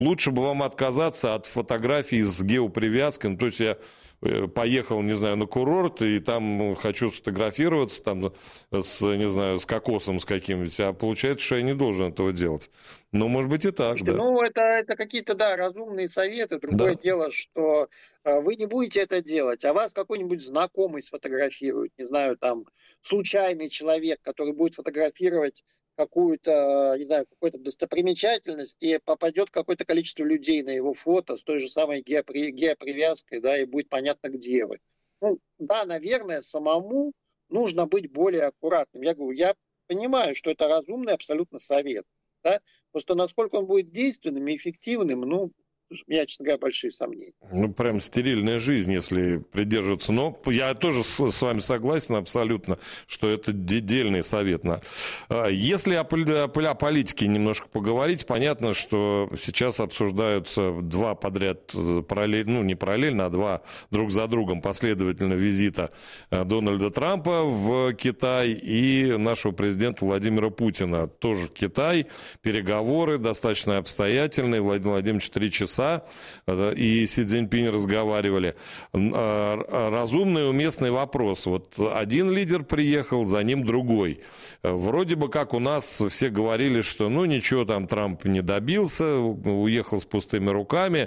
лучше бы вам отказаться от фотографий с геопривязкой. Ну, то есть я поехал, не знаю, на курорт, и там хочу сфотографироваться там, не знаю, с кокосом с каким-нибудь, а получается, что я не должен этого делать. Ну, может быть, и так, Слушайте, да. ну, это какие-то, да, разумные советы. Другое Да. дело, что вы не будете это делать, а вас какой-нибудь знакомый сфотографирует, не знаю, там, случайный человек, который будет фотографировать какую-то, не знаю, какую-то достопримечательность, и попадет какое-то количество людей на его фото с той же самой геопривязкой, да, и будет понятно, где вы. Ну, да, наверное, самому нужно быть более аккуратным. Я говорю, я понимаю, что это разумный абсолютно совет, да, просто насколько он будет действенным и эффективным, ну, у меня, честно говоря, большие сомнения. Ну, прям стерильная жизнь, если придерживаться. Но я тоже с вами согласен абсолютно, что это дельный совет. Если о политике немножко поговорить, понятно, что сейчас обсуждаются два подряд, ну, не параллельно, а два друг за другом последовательно визита Дональда Трампа в Китай и нашего президента Владимира Путина тоже в Китай. Переговоры достаточно обстоятельные. Владимир Владимирович 3 часа и Си Цзиньпинь разговаривали. Разумный и уместный вопрос. Вот один лидер приехал, за ним другой. Вроде бы как у нас все говорили, что ну ничего там Трамп не добился, уехал с пустыми руками.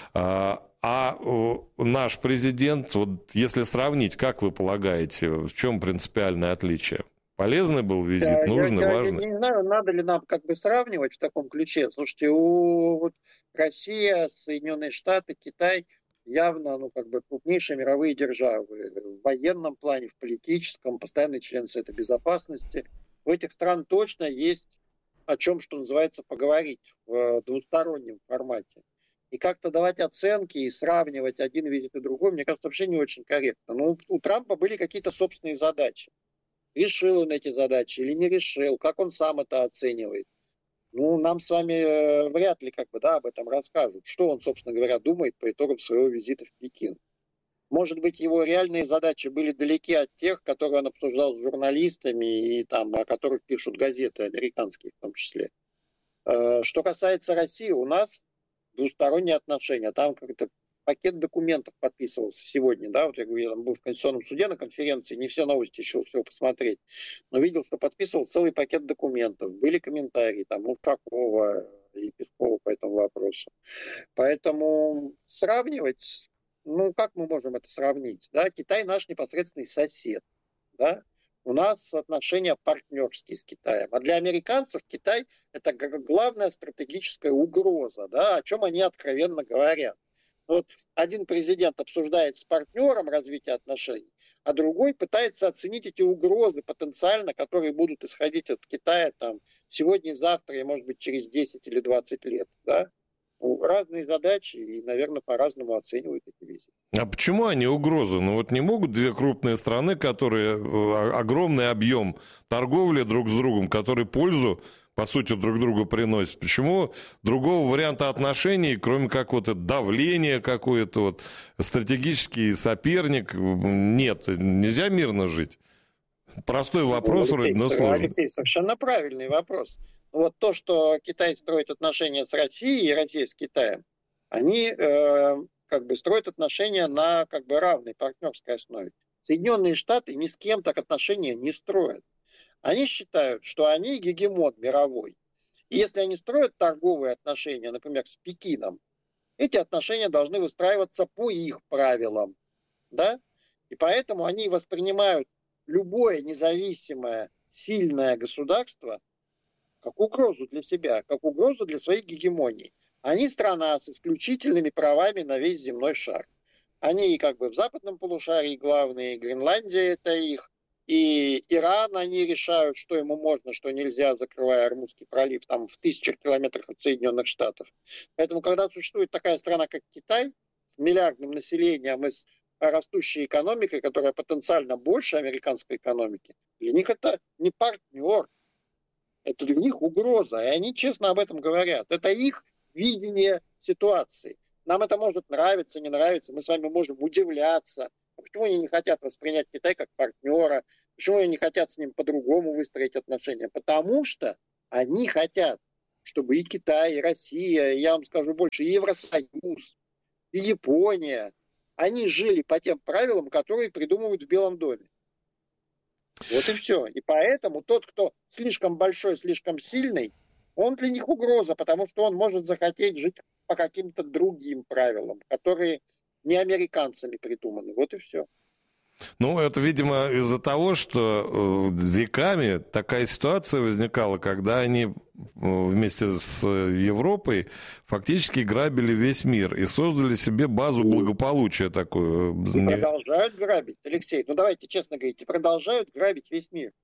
А наш президент, вот если сравнить, как вы полагаете, в чем принципиальное отличие? Полезный был визит, нужный, Я важный? не знаю, надо ли нам как бы сравнивать в таком ключе. Слушайте, вот Россия, Соединенные Штаты, Китай явно, ну, как бы крупнейшие мировые державы в военном плане, в политическом, постоянные члены Совета Безопасности. У этих стран точно есть о чем, что называется, поговорить в двустороннем формате. И как-то давать оценки и сравнивать один визит и другой, мне кажется, вообще не очень корректно. Но у Трампа были какие-то собственные задачи. Решил он эти задачи или не решил, как он сам это оценивает. Ну, нам с вами вряд ли как бы, да, об этом расскажут. Что он, собственно говоря, думает по итогам своего визита в Пекин. Может быть, его реальные задачи были далеки от тех, которые он обсуждал с журналистами и там, о которых пишут газеты американские в том числе. Что касается России, у нас двусторонние отношения. Там как-то пакет документов подписывался сегодня, да, вот я говорю, я там был в Конституционном суде на конференции, не все новости еще успел посмотреть, но видел, что подписывал целый пакет документов, были комментарии там Ушакова и Пескова по этому вопросу. Поэтому сравнивать, ну, как мы можем это сравнить, да, Китай наш непосредственный сосед, да, у нас отношения партнерские с Китаем. А для американцев Китай – это главная стратегическая угроза, да, о чем они откровенно говорят. Вот один президент обсуждает с партнером развитие отношений, а другой пытается оценить эти угрозы потенциально, которые будут исходить от Китая там, сегодня, завтра и, может быть, через 10 или 20 лет. Да? Разные задачи и, наверное, по-разному оценивают эти визиты. А почему они угрозы? Ну вот не могут две крупные страны, которые огромный объем торговли друг с другом, которые пользу, по сути, друг другу приносят. Почему другого варианта отношений, кроме как вот это давление какое-то, вот, стратегический соперник, нет? Нельзя мирно жить? Простой вопрос вроде, но сложный. Алексей, совершенно правильный вопрос. Вот то, что Китай строит отношения с Россией и Россия с Китаем, они как бы строят отношения на как бы равной партнерской основе. Соединенные Штаты ни с кем так отношения не строят. Они считают, что они гегемон мировой. И если они строят торговые отношения, например, с Пекином, эти отношения должны выстраиваться по их правилам. Да? И поэтому они воспринимают любое независимое, сильное государство как угрозу для себя, как угрозу для своей гегемонии. Они страна с исключительными правами на весь земной шар. Они как бы в западном полушарии главные, Гренландия это их, и Иран они решают, что ему можно, что нельзя, закрывая Ормузский пролив там в 1000 километрах от Соединенных Штатов. Поэтому, когда существует такая страна, как Китай, с миллиардным населением и с растущей экономикой, которая потенциально больше американской экономики, для них это не партнер, это для них угроза, и они честно об этом говорят. Это их видение ситуации. Нам это может нравиться, не нравиться, мы с вами можем удивляться. А почему они не хотят воспринять Китай как партнера? Почему они не хотят с ним по-другому выстроить отношения? Потому что они хотят чтобы и Китай, и Россия, и, я вам скажу больше, и Евросоюз, и Япония, они жили по тем правилам, которые придумывают в Белом доме. Вот и все. И поэтому тот, кто слишком большой, слишком сильный, он для них угроза, потому что он может захотеть жить по каким-то другим правилам, которые не американцами придуманы. Вот и все. Ну, это, видимо, из-за того, что веками такая ситуация возникала, когда они вместе с Европой фактически грабили весь мир и создали себе базу благополучия такую. И продолжают грабить, Алексей. Ну, давайте честно говорить, продолжают грабить весь мир.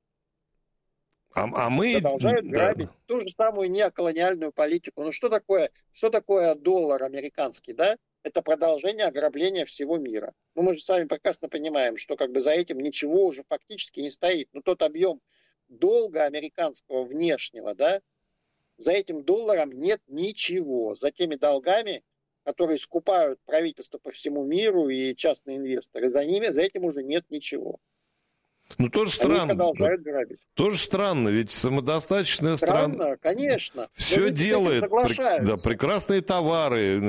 А мы... Продолжают грабить ту же самую неоколониальную политику. Ну, что такое доллар американский, да? Это продолжение ограбления всего мира. Но мы же с вами прекрасно понимаем, что как бы за этим ничего уже фактически не стоит. Но тот объем долга американского внешнего, да, за этим долларом нет ничего. За теми долгами, которые скупают правительства по всему миру и частные инвесторы, за этим уже нет ничего. Ну, тоже странно. Они продолжают грабить. Тоже странно, ведь самодостаточная страна... Странно, конечно. Все делает, прекрасные товары,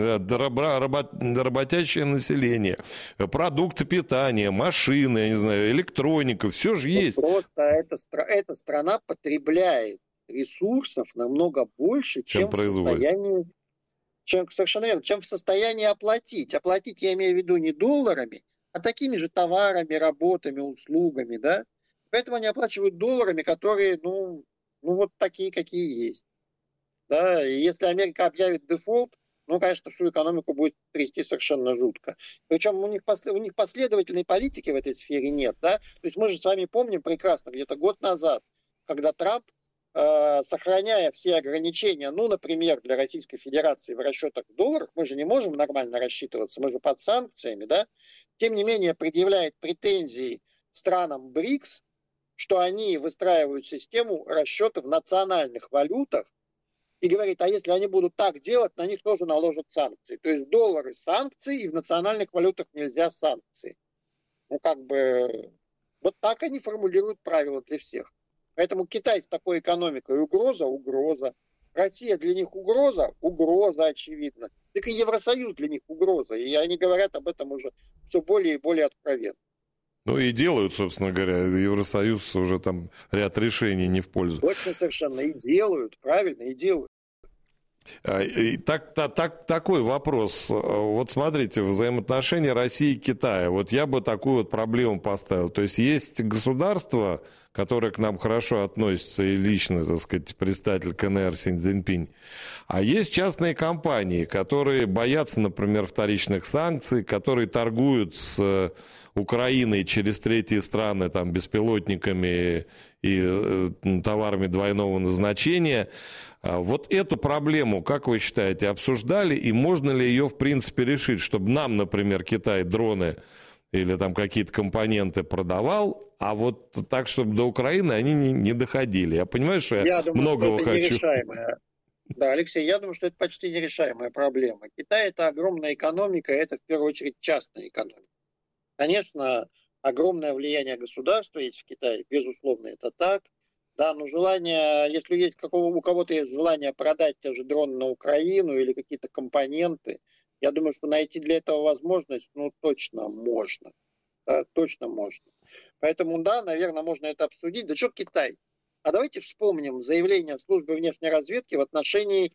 работящее население, продукты питания, машины, я не знаю, электроника, все же есть. Просто эта страна потребляет ресурсов намного больше, чем в состоянии... Совершенно верно, чем в состоянии оплатить. Оплатить я имею в виду не долларами, а такими же товарами, работами, услугами, да. Поэтому они оплачивают долларами, которые, ну вот такие, какие есть. Да, и если Америка объявит дефолт, ну, конечно, всю экономику будет трясти совершенно жутко. Причем у них последовательной политики в этой сфере нет, да. То есть мы же с вами помним прекрасно, где-то год назад, когда Трамп, сохраняя все ограничения, ну, например, для Российской Федерации в расчетах в долларах, мы же не можем нормально рассчитываться, мы же под санкциями, да, тем не менее предъявляет претензии странам БРИКС, что они выстраивают систему расчета в национальных валютах, и говорит, а если они будут так делать, на них тоже наложат санкции. То есть доллары санкции, и в национальных валютах нельзя санкции. Ну, как бы, вот так они формулируют правила для всех. Поэтому Китай с такой экономикой угроза. Россия для них угроза, очевидно. Так и Евросоюз для них угроза. И они говорят об этом уже все более и более откровенно. Ну и делают, собственно говоря, Евросоюз уже там ряд решений не в пользу. Точно совершенно. И делают, правильно, и делают. Такой вопрос. Вот смотрите, взаимоотношения России и Китая. Вот я бы такую вот проблему поставил. То есть есть государство, которое к нам хорошо относится, и лично, так сказать, представитель КНР Си Цзиньпинь. А есть частные компании, которые боятся, например, вторичных санкций, которые торгуют с Украиной через третьи страны там, беспилотниками и товарами двойного назначения. Вот эту проблему, как вы считаете, обсуждали, и можно ли ее, в принципе, решить, чтобы нам, например, Китай дроны или там какие-то компоненты продавал, а вот так, чтобы до Украины они не доходили? Я понимаю, что я многого хочу. Да, Алексей, я думаю, что это почти нерешаемая проблема. Китай – это огромная экономика, это в первую очередь частная экономика. Конечно, огромное влияние государства есть в Китае, безусловно, это так. Да, но желание, если есть у кого-то есть желание продать те же дроны на Украину или какие-то компоненты, я думаю, что найти для этого возможность, ну, точно можно. Да, точно можно. Поэтому, да, наверное, можно это обсудить. Да что Китай? А давайте вспомним заявление службы внешней разведки в отношении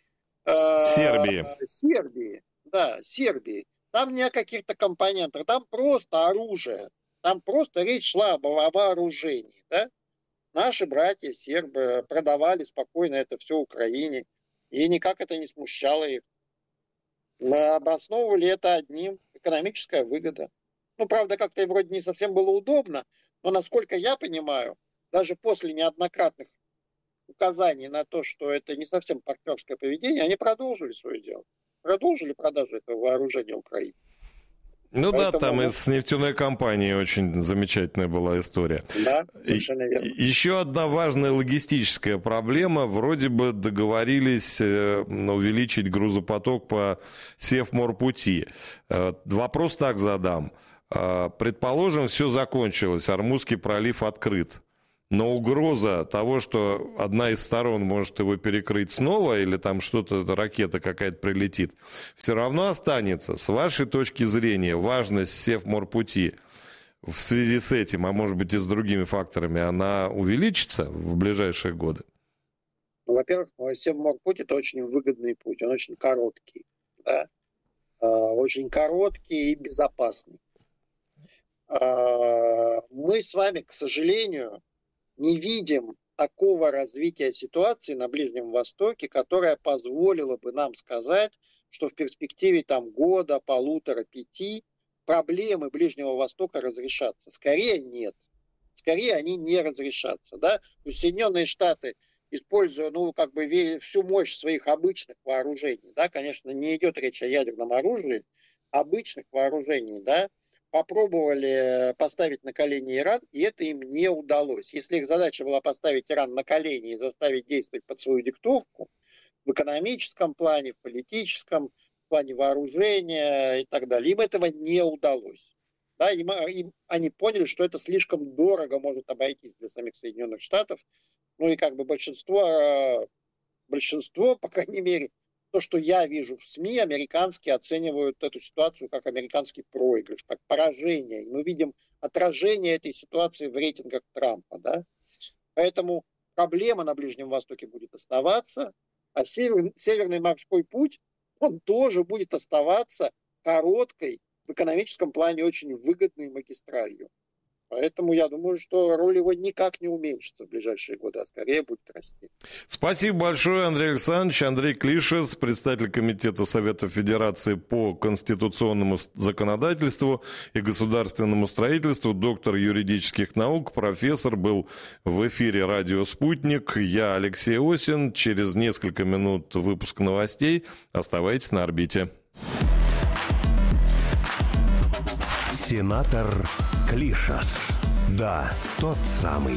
Сербии. Да, Сербии. Там не о каких-то компонентах, там просто оружие. Там просто речь шла о вооружении, да? Наши братья сербы продавали спокойно это все Украине, и никак это не смущало их. Мы обосновывали это одним: экономическая выгода. Ну, правда, как-то и вроде не совсем было удобно, но, насколько я понимаю, даже после неоднократных указаний на то, что это не совсем партнерское поведение, они продолжили свое дело. Продолжили продажу этого вооружения Украине. Ну поэтому... да, там и с нефтяной компанией очень замечательная была история. Да, совершенно верно. Еще одна важная логистическая проблема. Вроде бы договорились увеличить грузопоток по Севморпути. Вопрос так задам. Предположим, все закончилось, Ормузский пролив открыт. но угроза того, что одна из сторон может его перекрыть снова, или там что-то, ракета какая-то прилетит, все равно останется. С вашей точки зрения, важность Севморпути в связи с этим, а может быть и с другими факторами, она увеличится в ближайшие годы? Ну, во-первых, Севморпуть — это очень выгодный путь, он очень короткий, да? Очень короткий и безопасный. Мы с вами, к сожалению, не видим такого развития ситуации на Ближнем Востоке, которое позволило бы нам сказать, что в перспективе там года, полутора, 5 проблемы Ближнего Востока разрешатся. Скорее нет. Скорее они не разрешатся. Да? То есть Соединенные Штаты, используя всю мощь своих обычных вооружений, да, конечно, не идет речь о ядерном оружии, обычных вооружений, да, попробовали поставить на колени Иран, и это им не удалось. Если их задача была поставить Иран на колени и заставить действовать под свою диктовку, в экономическом плане, в политическом плане вооружения и так далее, им этого не удалось. Да, они поняли, что это слишком дорого может обойтись для самих Соединенных Штатов. Ну и большинство, по крайней мере, то, что я вижу в СМИ, американские оценивают эту ситуацию как американский проигрыш, как поражение. И мы видим отражение этой ситуации в рейтингах Трампа. Да? Поэтому проблема на Ближнем Востоке будет оставаться, а Северный морской путь, он тоже будет оставаться короткой, в экономическом плане очень выгодной магистралью. Поэтому я думаю, что роль его никак не уменьшится в ближайшие годы, а скорее будет расти. Спасибо большое, Андрей Александрович. Андрей Клишес, председатель Комитета Совета Федерации по конституционному законодательству и государственному строительству, доктор юридических наук, профессор, был в эфире «Радио Спутник». Я Алексей Осин. Через несколько минут выпуск новостей. Оставайтесь на орбите. Сенатор Клишес. Да, тот самый.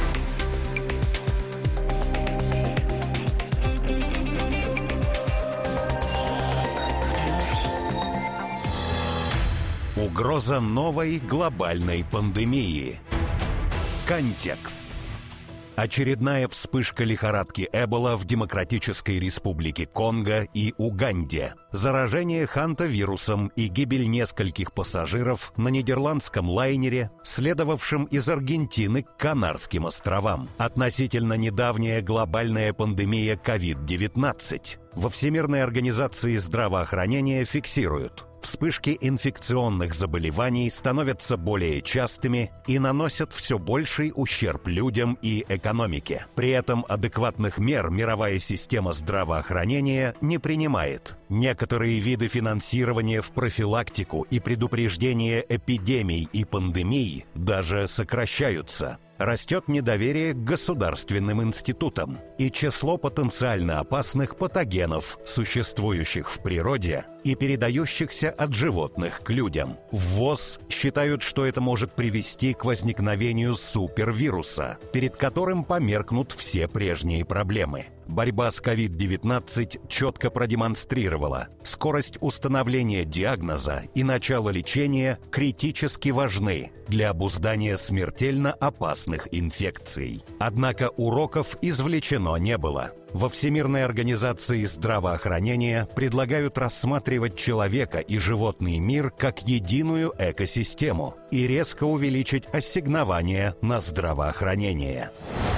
Угроза новой глобальной пандемии. Контекст. Очередная вспышка лихорадки Эбола в Демократической Республике Конго и Уганде. Заражение хантавирусом и гибель нескольких пассажиров на нидерландском лайнере, следовавшем из Аргентины к Канарским островам. Относительно недавняя глобальная пандемия COVID-19. Во Всемирной организации здравоохранения фиксируют: вспышки инфекционных заболеваний становятся более частыми и наносят все больший ущерб людям и экономике. При этом адекватных мер мировая система здравоохранения не принимает. Некоторые виды финансирования в профилактику и предупреждение эпидемий и пандемий даже сокращаются. Растет недоверие к государственным институтам, и число потенциально опасных патогенов, существующих в природе и передающихся от животных к людям. В ВОЗ считают, что это может привести к возникновению супервируса, перед которым померкнут все прежние проблемы. Борьба с COVID-19 четко продемонстрировала: скорость установления диагноза и начало лечения критически важны для обуздания смертельно опасных инфекций. Однако уроков извлечено не было. Во Всемирной организации здравоохранения предлагают рассматривать человека и животный мир как единую экосистему и резко увеличить ассигнования на здравоохранение.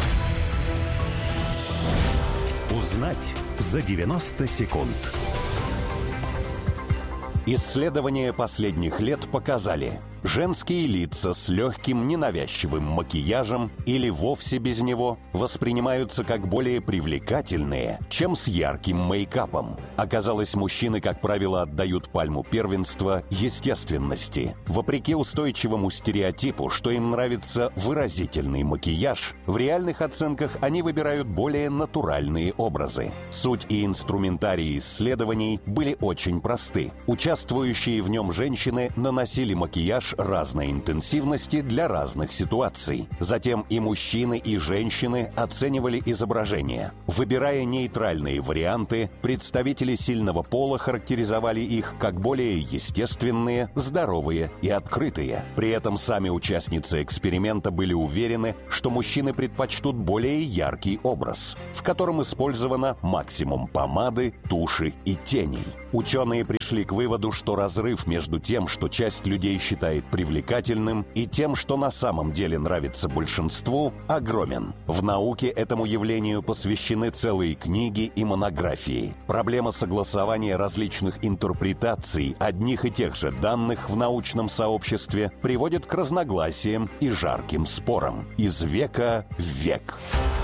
Узнать за 90 секунд. Исследования последних лет показали: женские лица с легким ненавязчивым макияжем или вовсе без него воспринимаются как более привлекательные, чем с ярким мейкапом. Оказалось, мужчины, как правило, отдают пальму первенства естественности. Вопреки устойчивому стереотипу, что им нравится выразительный макияж, в реальных оценках они выбирают более натуральные образы. Суть и инструментарий исследований были очень просты. Участвующие в нем женщины наносили макияж лишь разной интенсивности для разных ситуаций. Затем и мужчины, и женщины оценивали изображения. Выбирая нейтральные варианты, представители сильного пола характеризовали их как более естественные, здоровые и открытые. При этом сами участницы эксперимента были уверены, что мужчины предпочтут более яркий образ, в котором использовано максимум помады, туши и теней. Ученые пришли к выводу, что разрыв между тем, что часть людей считает привлекательным, и тем, что на самом деле нравится большинству, огромен. В науке этому явлению посвящены целые книги и монографии. Проблема согласования различных интерпретаций одних и тех же данных в научном сообществе приводит к разногласиям и жарким спорам. Из века в век.